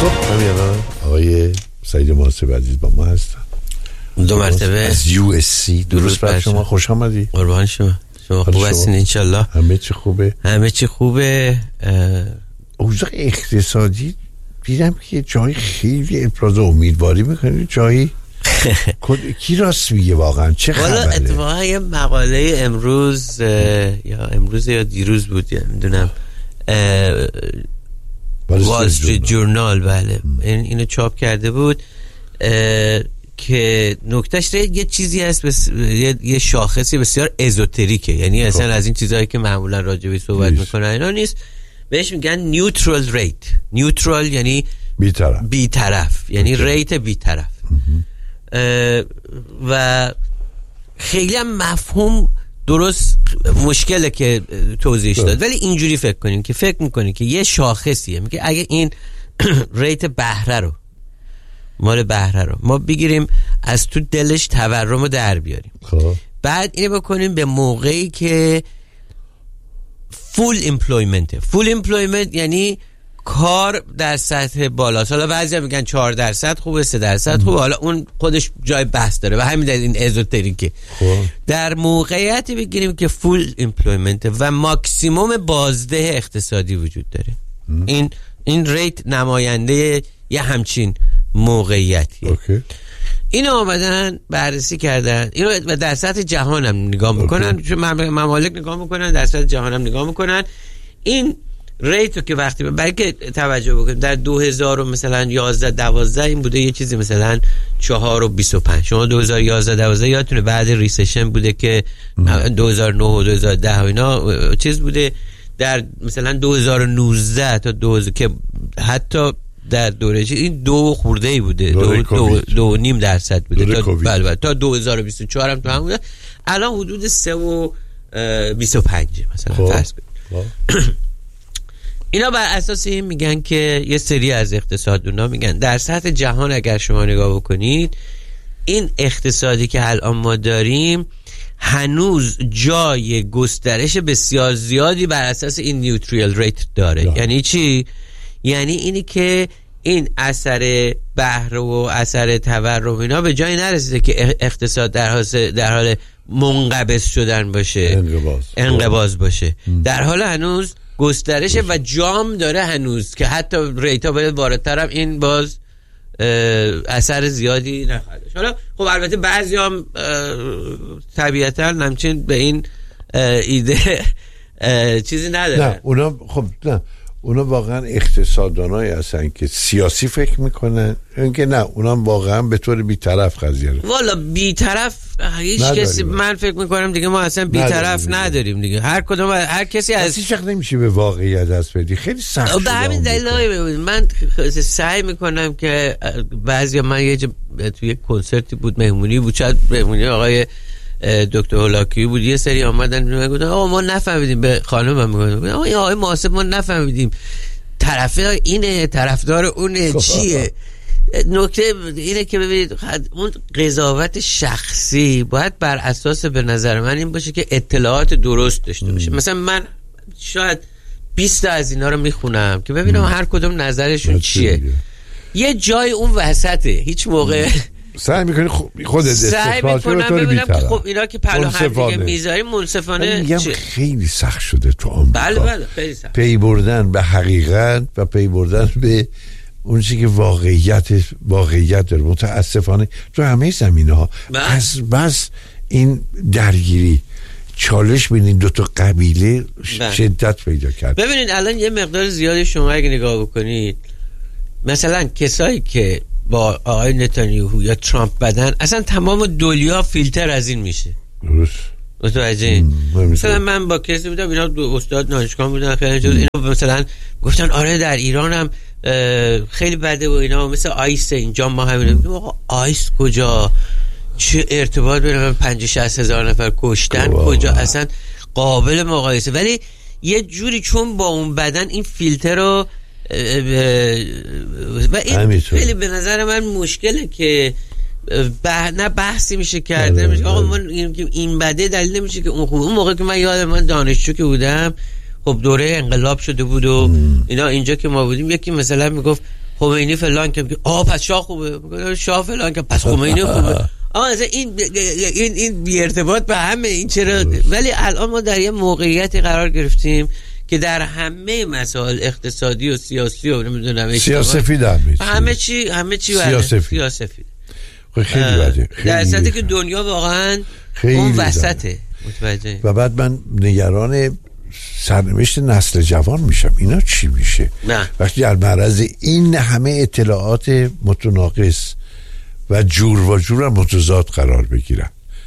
خب همین الان آقای سعید محاسب عزیز با ما هستن 2 مرتبه از USC. درود بر شما، خوش آمدی. قربان شما خوب هستین انشالله؟ همه چی خوبه؟ همه چی خوبه. اوضاع اقتصادی دیدم که جایی خیلی ابراز امیدواری میکنی، جایی کی راست میگه واقعا؟ چه خبره؟ والا اتفاقا یه مقاله امروز یا دیروز بود میدونم، وال استریت جورنال، بله اینو چاپ کرده بود که نکتهش یه چیزی هست یه شاخصی بسیار ازوتریکه، یعنی اصلا از این چیزهایی که معمولا راجبی صحبت میکنن اینا نیست. بهش میگن نیوترال ریت. نیوترال یعنی بی‌طرف، یعنی ریت بی‌طرف. و خیلی هم مفهوم درست مشکله که توضیحش داد، ولی اینجوری فکر میکنین که یه شاخصیه، میگه اگه این ریت بهره رو ما بگیریم از تو دلش تورم رو در بیاریم، بعد اینو بکنیم به موقعی که فول ایمپلویمنت یعنی کار در سطح بالاست. حالا بعضیا میگن 4% خوبه، 3% خوبه، حالا اون خودش جای بحث داره و همین دلیل این ازوتریکه. در موقعیتی بگیریم که فول ایمپلویمنت و ماکسیموم بازده اقتصادی وجود داره، این ریت نماینده یه همچین موقعیتیه. اینو آمدن بررسی کردن، اینو و در سطح جهان هم نگاه میکنن، چون ممالک نگاه میکنن، در سطح جهان هم نگاه میکنن. این ریتو که وقتی برای که توجه بکنیم در 2000 مثلا 11-12 این بوده یه چیزی مثلا 4.25. شما 2011-12 یادتونه بعد ریسشن بوده که 2009 و 2010 و اینا چیز بوده. در مثلا 2019 تا 2000 که حتی در دوره این 2 خورده‌ای بوده، 2.5% بوده تا بله تا 2024 هم تو هم بوده. الان حدود 3.25 مثلا فرض کنید. اینا بر اساس این میگن که یه سری از اقتصاددونا میگن در سطح جهان اگر شما نگاه بکنید این اقتصادی که الان ما داریم هنوز جای گسترش بسیار زیادی بر اساس این نیوترال ریت داره. یعنی چی؟ یعنی اینی که این اثر بهره و اثر تورم اینا به جایی نرسیده که اقتصاد در حال منقبض شدن باشه، انقباض باشه، در حال هنوز گسترشه و جام داره هنوز، که حتی ریتا باید واردتر هم این باز اثر زیادی نخواهد. حالا خب البته بعضی هم طبیعتا همچین به این ایده چیزی نداره. نه اونا خب نه اونا واقعا اقتصاددانایی هستن که سیاسی فکر میکنن، اینکه نه اونا واقعا به طور بی‌طرف قضیه رو. والا بی‌طرف هیچ کسی، من فکر میکنم دیگه ما اصلا بی‌طرف نداریم دیگه. هر کسی از هیچ وقت نمیشه به واقعیت دست بدی، خیلی سخت شده. به همین دلیل من سعی میکنم که بعضیا، من یه توی یک کنسرتی بود، مهمونی بود، شاید مهمونی آقای دکتر هولاکی بود، یه سری آمدن میگفتن آقا ما نفهمیدیم، به خانمم میگفتن آقا این آقای محاسب ما نفهمیدیم طرفدار اینه طرفدار اونه چیه. نکته اینه که ببینید اون قضاوت شخصی باید بر اساس به نظر من این باشه که اطلاعات درست داشته باشه. مثلا من شاید 20 از اینا رو میخونم که ببینم هر کدوم نظرشون چیه. یه جای اون وسطه، هیچ موقع سعی میکنی خودت استفاده کنی، ببینم که خب اینا که پلو هم دیگه میذاری منصفانه میگم خیلی سخت شده تو آمریکا. بله خیلی سخت. پی بردن به حقیقت و پی بردن به اون چیزی که واقعیت داره. متاسفانه تو همه زمینه‌ها از بس این درگیری چالش بینید دو تا قبیله شدت پیدا کرد. ببینید الان یه مقدار زیادی شما اگه نگاه بکنید، مثلا کسایی که با آقای نتانیاهو یا ترامپ بدن، اصلا تمام دنیا فیلتر از این میشه. درست. متوجه؟ مثلا من با کسی بودم، اینا دو استاد دانشگاه بودن، خیلی اینا مثلا گفتن آره در ایران هم خیلی بده و اینا، مثل آیس اینجا ما همین میگیم آقا آیس کجا، چه ارتباط بین 50-60 هزار نفر کشتن کجا، اصلا قابل مقایسه. ولی یه جوری چون با اون بدن این فیلتر رو و این خیلی به نظر من مشکله که نه بحثی میشه کرده میشه آقا من این بده دلیل نمیشه که اون خوبه. اون موقع که من یادم من دانشجو که بودم، خب دوره انقلاب شده بود و اینا، اینجا که ما بودیم یکی مثلا میگفت خمینی فلان که پس شاه خوبه، شاه فلان که پس خمینی خوبه. این بی ارتباط به همه این چرا؟ ولی الان ما در یه موقعیتی قرار گرفتیم که در همه مسائل اقتصادی و سیاسی و نمیدونم سیاسفید همه چی سیاسفید. خیلی بده. در صورتی که دنیا واقعا اون وسطه. متوجه؟ و بعد من نگران سرنوشت نسل جوان میشم. اینا چی میشه وقتی در معرض این همه اطلاعات متناقض و جور و جور متضاد قرار بگیرن؟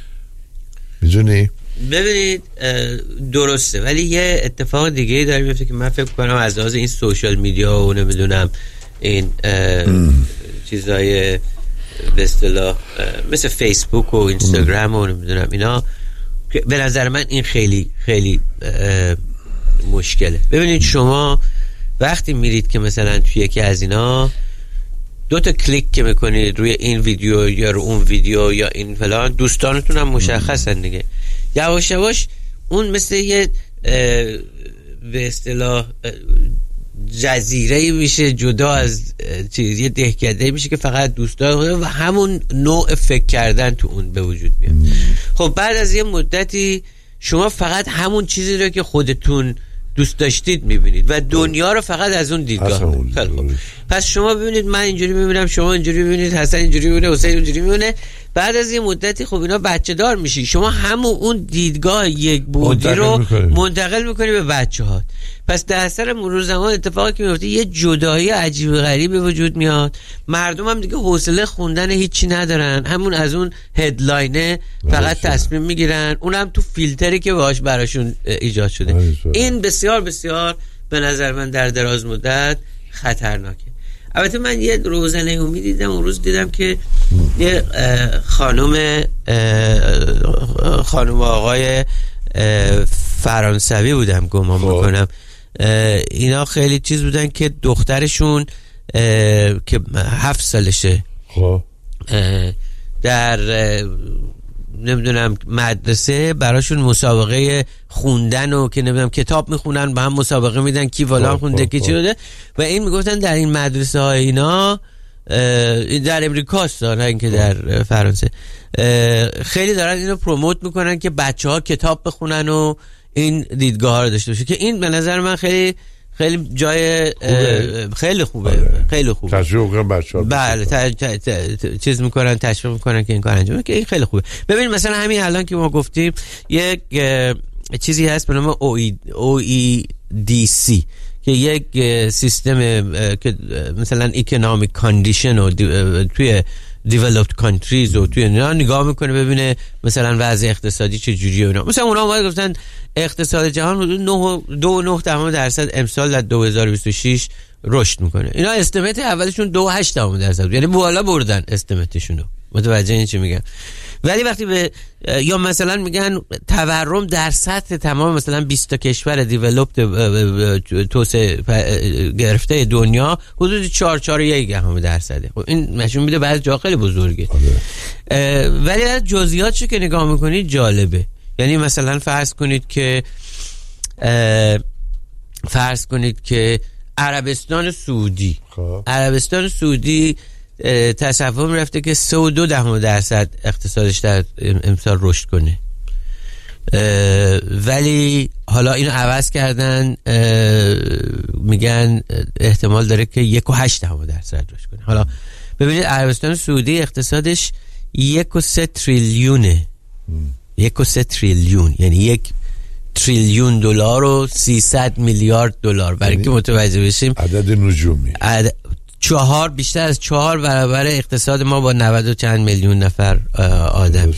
میدونی؟ ببینید درسته، ولی یه اتفاق دیگه داره میفته که من فکر کنم از لحاظ این سوشال میدیا و نمیدونم این چیزای به اصطلاح مثل فیسبوک و اینستاگرام و نمیدونم اینا، به نظر من این خیلی خیلی مشکله. ببینید شما وقتی میرید که مثلا توی یکی از اینا 2 تا کلیک که میکنید روی این ویدیو یا رو اون ویدیو یا این فلان، دوستانتون هم مشخصن دیگه، یواش یواش اون مثل یه به اصطلاح جزیره میشه جدا از چیز، یه دهکده میشه که فقط دوستان و همون نوع فکر کردن تو اون به وجود میاد. خب بعد از یه مدتی شما فقط همون چیزی رو که خودتون دوست داشتید میبینید و دنیا رو فقط از اون دیدگاه. پس شما ببینید من اینجوری میبینم، شما اینجوری میبینید، حسن اینجوری میبینه، حسین اینجوری میبینه. بعد از یه مدتی خب اینا بچه دار میشی، شما همون اون دیدگاه یک بعدی رو منتقل میکنی به بچه‌هات. پس در اثر مرور زمان اتفاقی که میفته یه جدایی عجیب و غریب به وجود میاد. مردم هم دیگه حوصله خوندن هیچی ندارن، همون از اون هدلاینه فقط تصمیم میگیرن، اونم تو فیلتری که باهاش براشون ایجاد شده. این بسیار بسیار به نظر من در دراز مدت خطرناکه. البته من یه روزنه امید دیدم، اون روز دیدم که یه خانم آقای فرانسوی بودم گمان میکنم، اینا خیلی چیز بودن که دخترشون که 7 سالشه در نمیدونم مدرسه براشون مسابقه خوندن و که نمیدونم کتاب میخونن، با هم مسابقه میدن کی فلان خونده کی چی شده. و این میگفتن در این مدرسه های اینا در امریکاست، نه اینکه در فرانسه، خیلی دارن اینو پروموت میکنن که بچه ها کتاب بخونن و این دیدگاه ها رو داشته باشه، که این به نظر من خیلی خیلی جای خیلی خوبه. خیلی خوبه تشویق کنن بچه‌ها، بله چیز میکنن، تشویق میکنن که این کار انجام بدن، که این خیلی خوبه. ببین مثلا همین الان که ما گفتیم یک چیزی هست به نام OEDC که یک سیستم که مثلا economic condition و توی developed countries و توی اینا نگاه میکنه ببینه مثلا وضع اقتصادی چه جوریه اینا. مثلا اونا اومد گفتن اقتصاد جهان حدود 2.9% امسال در 2026 رشد میکنه. اینا استیمیت اولشون 2.8% یعنی بالا بردن استیمیتشون رو. متوجه این چی میگم؟ ولی وقتی به یا مثلا میگن تورم در سطح تمام مثلا 20 تا کشور دیولپد توسعه گرفته دنیا حدود 4.1%. خب این نشون میده بعضی جا خیلی بزرگه. ولی از جزئیاتشو که نگاه میکنید جالبه. یعنی مثلا فرض کنید که عربستان سعودی تصور میرفته که 3.2% اقتصادش در امسال رشد کنه، ولی حالا اینو عوض کردن، میگن احتمال داره که 1.8% رشد کنه. حالا ببینید عربستان سعودی اقتصادش 1.3 تریلیونه، 1.3 تریلیون یعنی 1 تریلیون دلار و 300 میلیارد دلار. برای اینکه متوجه بشیم عدد نجومی بیشتر از 4 برابر اقتصاد ما با 90 و چند میلیون نفر آدم.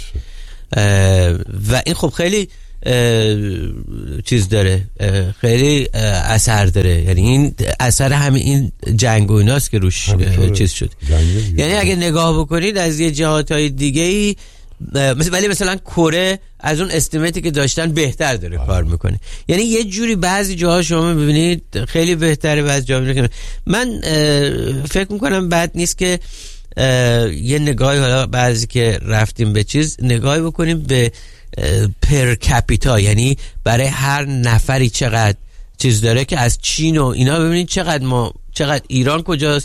و این خب خیلی چیز داره، خیلی اثر داره. یعنی این اثر همین این جنگ و ایناست که روش چیز شد. یعنی اگه نگاه بکنید از یه جهاتهای دیگه‌ای ولی مثلا کره از اون استیمیتی که داشتن بهتر داره کار میکنه. یعنی یه جوری بعضی جاها شما میبینید خیلی بهتره، بعضی جاها میبینید. من فکر میکنم بد نیست که یه نگاهی، حالا بعضی که رفتیم به چیز، نگاهی بکنیم به پر کپیتا، یعنی برای هر نفری چقدر چیز داره، که از چین و اینا ببینید چقدر ایران کجاست،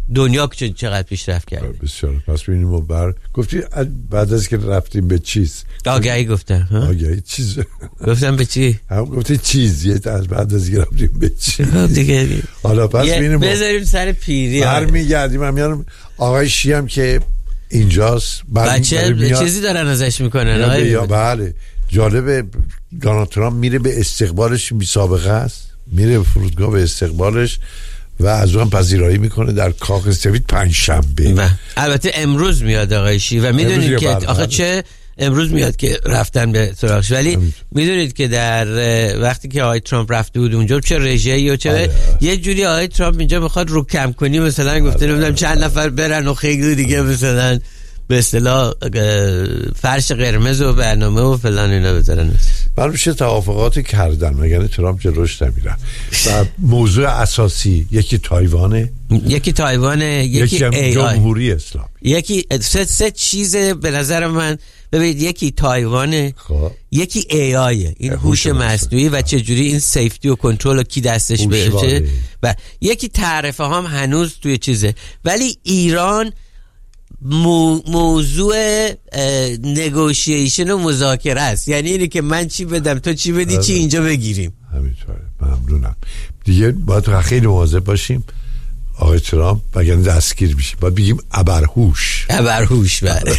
دنیا چقدر پیشرفت کرده. بسیار. پس ببینیم گفتی بعد از که رفتیم به چیز آگهی گفتم. آگهی چیز گفتم به چی؟ هم گفتی چیز بعد از که رفتیم به چی دیگه. حالا پس ببینیم بذاریم سر پیری برمیگردیم. هم میانم آقای شی هم که اینجاست بچه چیزی دارن ازش میکنن. یا بله جالبه دونالد ترامپ میره به استقبالش، بی سابقه است، میره به فرودگاه به استقبالش و از اون پذیرایی میکنه در کاخ سفید پنجشنبه. البته امروز میاد آقای شی و میدونید که آخه چه امروز میاد که رفتن به سراغش، ولی میدونید که در وقتی که آقای ترامپ رفته بود اونجا چه رژه‌ای و چه یه جوری آقای ترامپ اینجا میخواد رو کم کنی، مثلا گفته نمیدونم چند نفر برن و خیلی دیگه مثلا به اصطلاح فرش قرمز و برنامه و فلان اینا بذارن. برای میشه توافقاتی کردن مگر ترامپ جلوش نمیره. و موضوع اساسی یکی تایوانه، یکی جمهوری اسلامی، یکی سه چیز به نظر من. ببینید یکی تایوانه، یکی AI این هوش مصنوعی و چجوری این سیفتی و کنترل و کی دستش بشه، و یکی تعرفه هم هنوز توی چیزه. ولی ایران موضوع نگوشیشن و مذاکره است، یعنی اینه که من چی بدم تو چی بدی چی اینجا بگیریم. همینطوره. ممنونم. دیگه باید خیلی مواظب باشیم آقای ترامپ وگرنه دستگیر میشیم. باید بگیم ابرهوش. بله.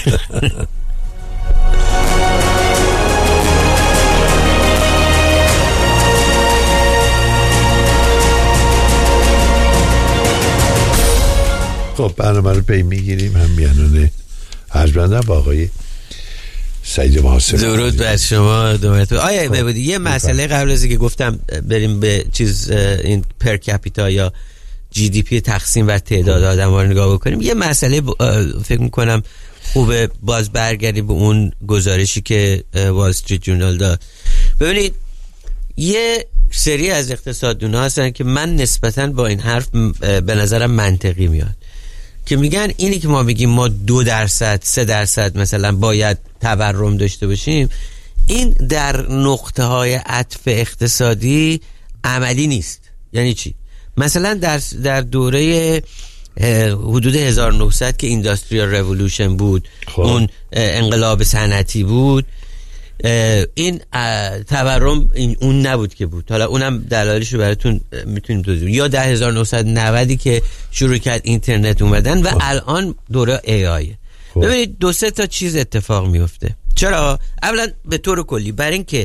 خب برنامه رو پی میگیریم. هم میانونه ارجمندم با آقای سعید محاسب. درود بر شما. آیا ببودی یه مسئله قبل از اینکه گفتم بریم به چیز این پر کپیتا یا جی دی پی تقسیم بر تعداد آدم‌ها رو نگاه بکنیم، یه مسئله فکر میکنم خوبه باز برگردیم به اون گزارشی که وال استریت جورنال داد. ببینید یه سری از اقتصاددونا هستن که من نسبتاً با این حرف به نظرم منطقی میاد که میگن اینی که ما میگیم ما 2% 3% مثلا باید تورم داشته باشیم، این در نقطه های عطف اقتصادی عملی نیست. یعنی چی؟ مثلا در دوره حدود 1900 که اینداستریال رولوشن بود، اون انقلاب صنعتی بود، این تورم اون نبود که بود. حالا اونم دلایلش رو براتون میتونیم توضیح بدیم. یا در 1990 که شروع کرد اینترنت اومدن و الان دوره AI. ببینید 2-3 تا چیز اتفاق میفته. چرا؟ اولا به طور کلی برای اینکه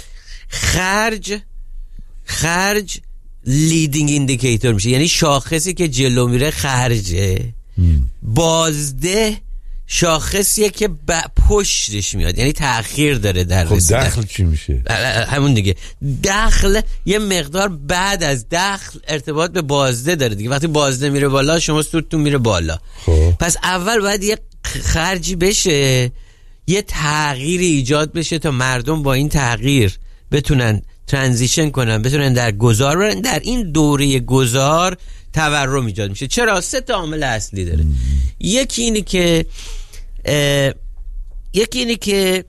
خرج لیدینگ ایندیکیتور میشه، یعنی شاخصی که جلو میره خرجه. بازده شاخصیه که پشتش میاد، یعنی تأخیر داره در رسیدن. دخل چی میشه؟ همون دیگه. دخل یه مقدار بعد از دخل ارتباط به بازده داره دیگه. وقتی بازده میره بالا شما سودتون میره بالا. پس اول باید یه خرجی بشه، یه تغییری ایجاد بشه تا مردم با این تغییر بتونن ترانزیشن کنن، بتونن در گذار برن. در این دوره گذار تورم ایجاد میشه. چرا؟ 3 تا عامل اصلی داره. یکی اینه که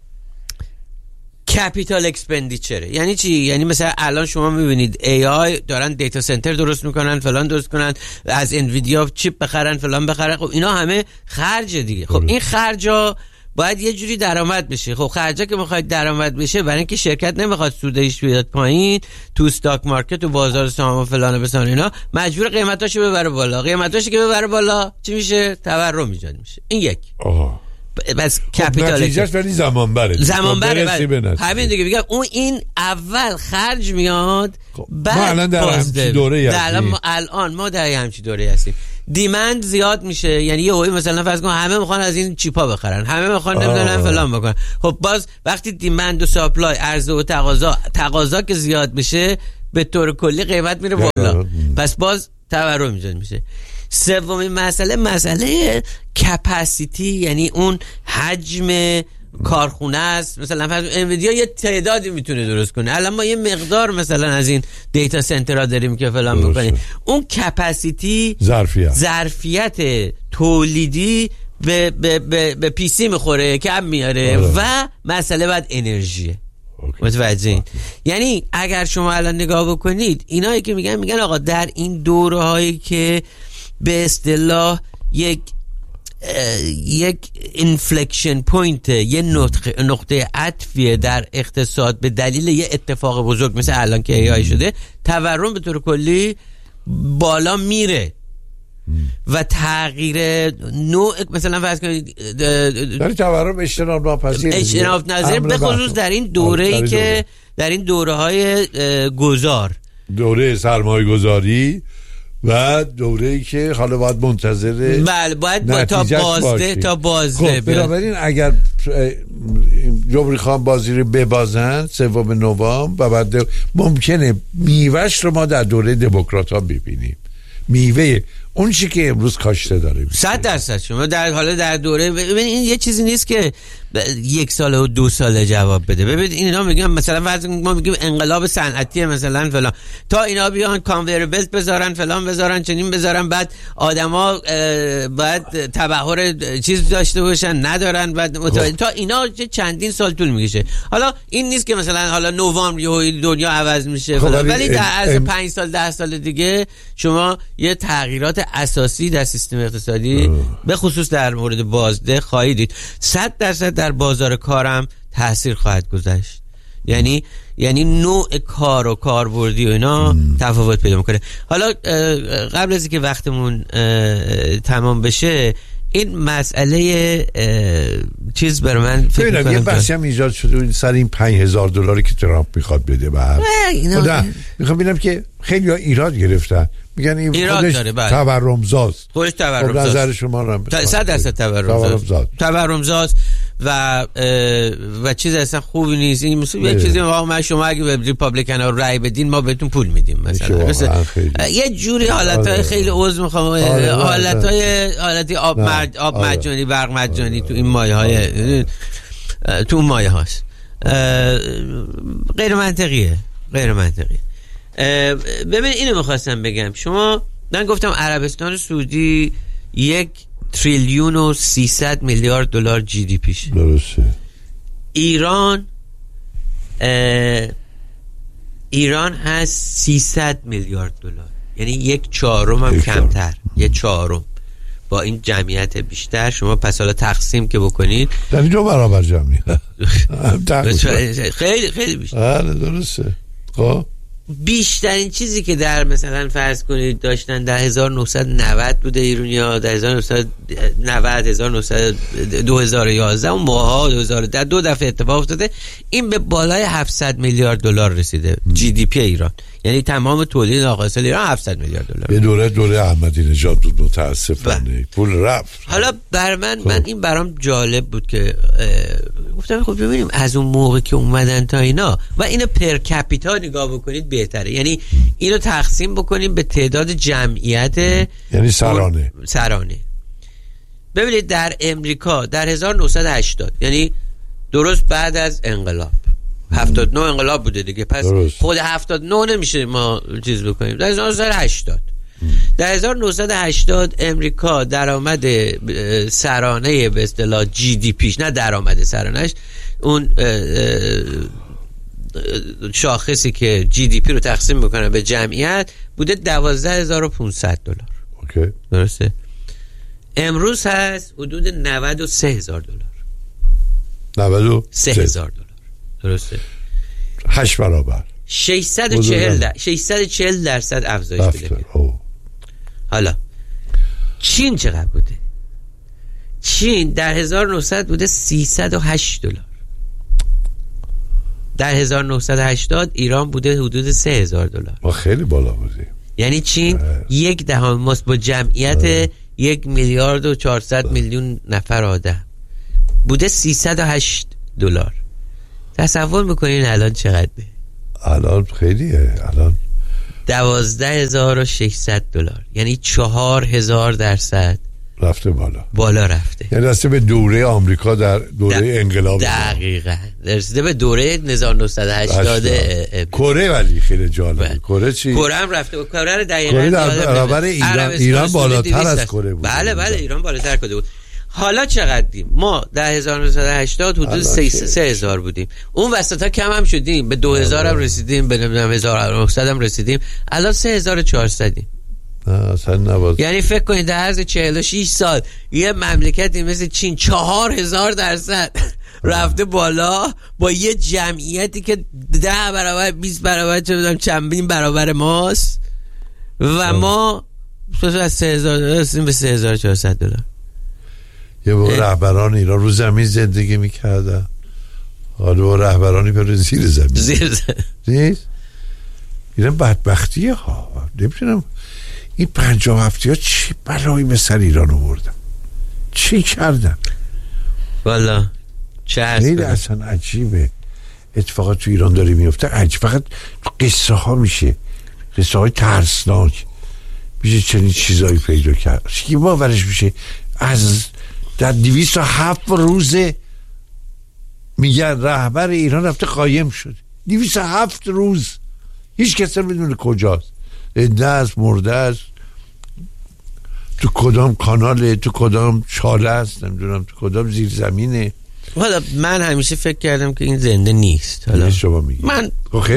کپیتال اکسپندیچره. یعنی چی؟ یعنی مثلا الان شما میبینید AI دارن دیتا سنتر درست میکنن، فلان درست کنن، از انویدیا چیپ بخرن، فلان بخرن. خب اینا همه خرج دیگه. خب این خرجا باید یه جوری درآمد بشه. خب خرجا که میخواد درآمد بشه، برای اینکه شرکت نمیخواد سودش بیاد پایین تو استاک مارکت و بازار سهام و فلان بسان اینا، مجبور قیمتاشو ببره بالا. قیمتاشو که ببره بالا چی میشه؟ تورم ایجاد میشه. این یک. بس کپیتال نتیجهش ولی زمان بره. همین دیگه میگم اون این اول خرج میاد، بعد ما الان در همچین دوره هستیم. الان ما در همچین دوره هستیم. دیمند زیاد میشه، یعنی یه هوی مثلا فرض کن همه میخوان از این چیپا بخرن، همه میخوان نمیدونن فلان بکنن. خب باز وقتی دیمند و ساپلای، عرضه و تقاضا که زیاد بشه به طور کلی قیمت میره بالا، پس باز تورم ایجاد میشه. سومین مسئله کپاسیتی، یعنی اون حجم کارخونه است. مثلا انویدیا یه تعدادی میتونه درست کنه، الان ما یه مقدار مثلا از این دیتا سنترها داریم که فلان بکنیم. اون کپاسیتی ظرفیت تولیدی به پیسی میخوره، کم میاره. و مسئله بعد انرژیه. متوجهین؟ یعنی اگر شما الان نگاه بکنید اینایی که میگن آقا در این دوره هایی که به اصطلاح یک اینفلکشن پوینت، یه نقطه عطفیه در اقتصاد به دلیل یه اتفاق بزرگ مثل الان که AI شده، تورم به طور کلی بالا میره و تغییر نوع، مثلا فرض کنید در تورم اجتناب ناپذیر به خصوص در این دوره‌ای که در این دوره‌های گذار، دوره سرمایه گذاری و دوره‌ای که حالا باید منتظر بله باید تا بازده بنابراین اگر جمهوری خان بازی رو ببازن 3 نوامبر و بعد ممکنه میوهش رو ما در دوره دموکرات‌ها ببینیم، میوه اون چی که امروز کاشته داره 100% شما در دوره ببین این یه چیزی نیست که 1 سال و 2 سال جواب بده. ببین اینا میگن مثلا ما میگیم انقلاب صنعتی مثلا فلان، تا اینا بیان کانویر بلت بذارن فلان بذارن چنین بذارن، بعد آدما بعد تبحر چیز داشته باشن ندارن، بعد تا اینا چندین سال طول میکشه. حالا این نیست که مثلا حالا نوامبر یهو دنیا عوض میشه ولی در عرض 5 سال 10 سال دیگه شما یه تغییرات اساسی در سیستم اقتصادی به خصوص در مورد بازده خواهید دید. 100% در بازار کارم تاثیر خواهد گذاشت. یعنی نوع کار و کاربردی و اینا تفاوت پیدا میکنه. حالا قبل از اینکه وقتمون تمام بشه این مسئله چیز بر من فکر می‌کنم یه بحثی هم ایجاد شده سر این $5,000 که ترامپ میخواد بده به میخوام ببینم که خیلی ها ایراد گرفتن، میگن این خودش تورمزاست. خودش تورمزاست. نظر شما رو 100% تورمزاست و چیز اصلا خوبی نیست. این یه چیزی ما شما اگه به ریپابلیکن ها رای بدین ما بهتون پول میدیم مثلا یه جوری حالتای خیلی عضو میخوام حالتی آب مجانی برق مجانی تو این مایه های تو مایه هاست غیر منطقیه. ببین اینو میخواستم بگم، شما من گفتم عربستان سعودی 1,300 دلار جی دی پیشه. درسته. ایران هست 300 میلیارد دلار، یعنی 1/4 هم کمتر، 1/4 با این جمعیت بیشتر. شما پس حالا تقسیم که بکنید یعنی 2 برابر جمعیت خیلی بیشتر. درسته. خب بیشترین چیزی که در مثلا فرض کنید داشتن در 1990 بوده ایرانیا، در 1990 2011 اون موقع 2010 2 دفعه اتفاق افتاده، این به بالای 700 میلیارد دلار رسیده جی دی پی ایران، یعنی تمام تولید ناقص ایران 700 میلیارد دلار. یه دوره احمدی نژاد بود متاسفانه پول رفت. حالا من این برام جالب بود که گفتم خب ببینیم از اون موقع که اومدن تا اینا و اینو پر کپیتا نگاه بکنید بهتره، یعنی اینو تقسیم بکنیم به تعداد جمعیت یعنی سرانه. ببینید در امریکا در 1980 یعنی درست بعد از انقلاب 79 انقلاب بوده دیگه، پس درست. خود 79 نمیشه ما چیز بکنیم. در 1980 در 1980 امریکا درآمد سرانه به اصطلاح جی دی پیش، نه درآمد سرانه‌اش، اون شاخصی که جی دی پی رو تقسیم میکنه به جمعیت بوده 12,500 دلار. اوکی. درسته. امروز هست حدود 93,000 دلار. 93,000 دلار. درسته. 8 برابر. 640% افزایش پیدا کرد. حالا چین چقدر بوده؟ چین در 1900 بوده 308 دلار. در 1980 ایران بوده حدود 3,000 دلار. ما خیلی بالا بودیم. یعنی چین 1/10 ماست با جمعیت 1,400,000,000 نفر آدم بوده 308 دلار. تصور میکنین الان چقدره؟ الان خیلیه. الان 12,600 دلار، یعنی 4,000% رفته بالا رفته. یعنی رسیده به دوره آمریکا در دوره انقلاب. دقیقاً رسیده به دوره 1980 کره. ولی خیلی جالبه. کره چی؟ کره هم رفته. کره رو دقیقاً کره در برابر ایران بالاتر از کره بود. بله ایران بالاتر کره بود. حالا چقدریم؟ ما در 1980 حدود 3,000 بودیم، اون وسطا کم هم شدیم، به 2,000 هم رسیدیم، به 1,900 هم رسیدیم، الان 3,400یم. اصلا نباز. یعنی فکر کنید در عرض 46 سال یه مملکتی مثل چین 4000% رفته بالا با یه جمعیتی که 10 برابر 20 برابر چندین برابر ماست و ما از 3000 رسیدیم به 3400 $. یه با رهبران ایران رو زمین زندگی میکردن، حالا با رهبرانی پر زیر زمین نیست. ایران بدبختیه ها. نمیتونم این 57 ها چی بلایی به سر ایران آوردن، چی کردن والا چه خیلی اصلا عجیبه اتفاقات تو ایران داره میفته. عجیب فقط قصه ها میشه، قصه های ترسناک میشه چنین چیزایی پیدا کرد که باورش میشه. از در 207 روزه میگن رهبر ایران رفته قایم شده. 207 روز هیچ کس نمیدونه کجاست، زنده است مرده است، تو کدام کاناله، تو کدام چاله است، نمیدونم تو کدام زیر زمینه. حالا من همیشه فکر کردم که این زنده نیست. حالا شما میگی من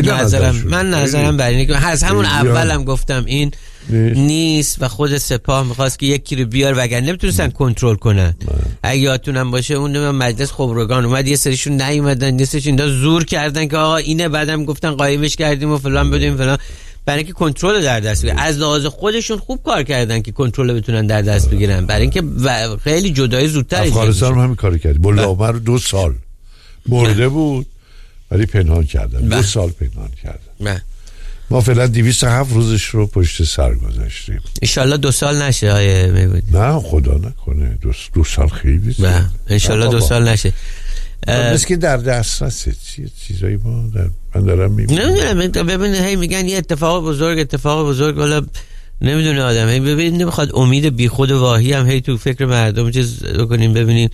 من نظرم بر اینه که از همون اولم گفتم این نیست و خود سپاه میخواست که یکی رو بیار وگرنه نمیتونستن کنترل کنن. اگه یادتونم باشه اون مجلس خبرگان اومد یه سریشون نیومدن، یه سریشون زور کردن که آقا اینه، بعدم گفتن قایمش کردیم و فلان بدیم فلان، برای اینکه کنترل در دست بگیرن. از لحاظ خودشون خوب کار کردن که کنترل بتونن در دست بگیرن، برای اینکه خیلی جدایی زودتر. افغانستان هم همین کارو کرد. بلعمر 2 سال مرده بود ولی پنهان کردن. 2 سال پنهان کردن. ما فعلا 207 روزش رو پشت سر گذاشتیم. انشالله 2 سال نشه آیه میگید. نه خدا نکنه 2 سال خیلی. انشالله 2 سال نشه. مثل که در دسترسه چیزایی من دارم میبینم. نمیدونم ببین هی میگن یه اتفاق بزرگ حالا نمیدونه آدم هی ببین نمیخواد امید بی خود واهی هم هی تو فکر مردم چیز بکنیم ببینیم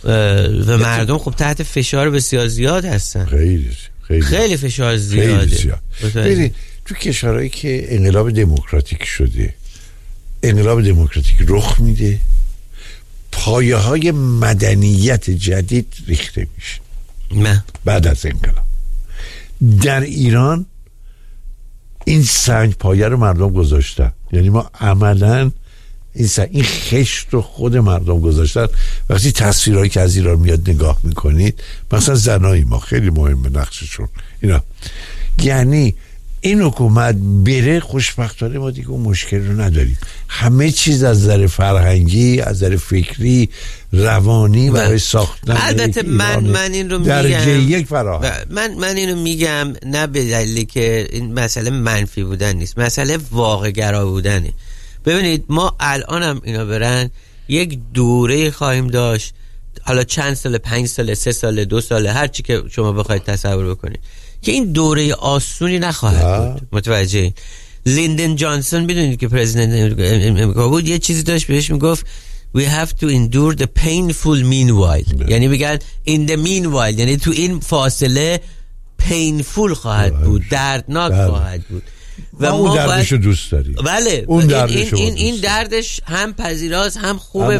و مردم خب تحت فشار بسیار زیاد هستن. خیلی فشار زیاده. ببین تو کشورهایی که انقلاب دموکراتیک شده، انقلاب دموکراتیک رخ میده، پایه های مدنیت جدید ریخته میشه. بعد از انقلاب در ایران این سنگ پایه رو مردم گذاشتن. یعنی ما عملا این خشت رو خود مردم گذاشتن. وقتی تصویرهایی که از ایران میاد نگاه میکنید، مثلا زنای ما خیلی مهمه نقششون اینا، یعنی این حکومت بره خوشبختانه ما دیگه اون مشکل رو نداریم. همه چیز از نظر فرهنگی، از نظر فکری، روانی برای ساختن البته من این رو درجه یک فراهم. من اینو میگم نه به دلیلی که این مسئله منفی بودن نیست، مسئله واقع گرا بودنه. ببینید ما الان هم اینا برن یک دوره خواهیم داشت، حالا چند سال، 5 سال، 3 سال، 2 سال، هر چی که شما بخواید تصور بکنید، که این دوره آسونی نخواهد بود. متوجه؟ لیندن جانسون میدونید که پرزیدنت امریکا بود، یه چیزی داشت بهش میگفت we have to endure the painful meanwhile. یعنی میگن in the meanwhile، یعنی تو این فاصله painful خواهد بود، دردناک خواهد بود و ما اون دردشو دوست داریم. بله این دردش هم پذیراست هم خوبه،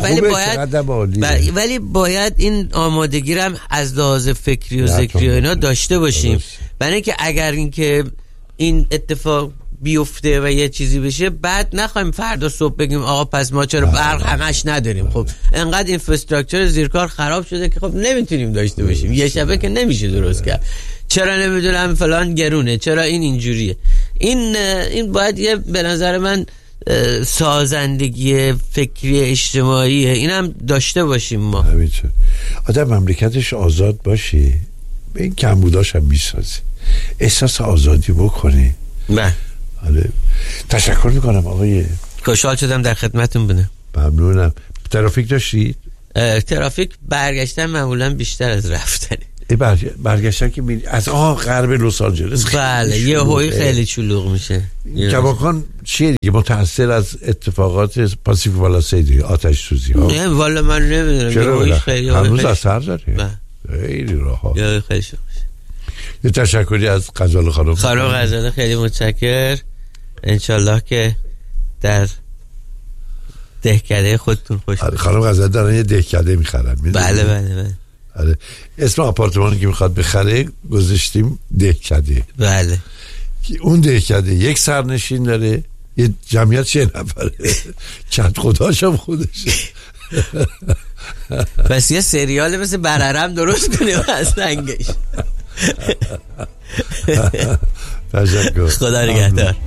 ولی باید این آمادگی رو هم از لحاظ فکری و ذکری و اینا داشته باشیم، برای اینکه اگر اینکه این اتفاق بیفته و یه چیزی بشه بعد نخوایم فردا صبح بگیم آقا پس ما چرا برق همش نداریم. خب انقدر اینفراستراکچر زیرکار خراب شده که خب نمیتونیم داشته باشیم، یه شبه که نمیشه درست کرد. چرا نمیدونم فلان گرونه، چرا این اینجوریه. این باید یه به نظر من سازندگی فکری اجتماعیه، اینم داشته باشیم ما. همینطور آدم مملکتش آزاد باشه، به این کمبوداش هم میسازه، احساس آزادی بکنه. تشکر میکنم آقای، خوشحال شدم در خدمتون بودم. ممنونم. ترافیک داشتید؟ ترافیک برگشتن معمولا بیشتر از رفتنه. برگشتن که از غرب لس آنجلس بله یه هوی خیلی شلوغ میشه. کماکان چیه دیگه متأثر از اتفاقات پاسیفیک پالاسید، آتش سوزی ها؟ نه والا من نمیدونم. خیلی هنوز اثر داره. خیلی راحت. یا خیلی شوخ. یه تشکری از غزاله خانم. غزاله خیلی متشکر. انشالله که در دهکده خودتون خوش باشید. خانم غزاله دارن یه دهکده میخرن. بله. اسم آپارتمانی که میخواد بخره گذاشتیم دهکده. بله. اون دهکده 1 سرنشین داره، یه جمعیت 3 نفره، کت خداشم خودشه. پس یه سریال مثل بررم درست کنیم از سنگش. تشکر، خدا نگهدار.